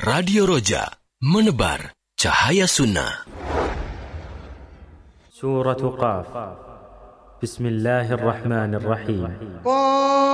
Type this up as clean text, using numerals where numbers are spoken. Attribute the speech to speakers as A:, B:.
A: Radio Roja, menebar cahaya sunnah.
B: Surah Qaf. Bismillahirrahmanirrahim.